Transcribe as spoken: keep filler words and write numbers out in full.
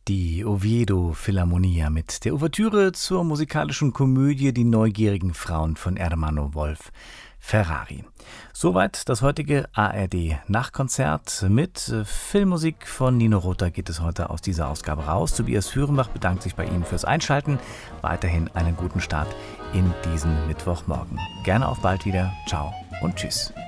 Die Oviedo Philharmonia mit der Ouvertüre zur musikalischen Komödie Die neugierigen Frauen von Ermanno Wolf Ferrari. Soweit das heutige A R D-Nachtkonzert mit Filmmusik von Nino Rota geht es heute aus dieser Ausgabe raus. Tobias Führenbach bedankt sich bei Ihnen fürs Einschalten. Weiterhin einen guten Start in diesen Mittwochmorgen. Gerne auf bald wieder. Ciao und tschüss.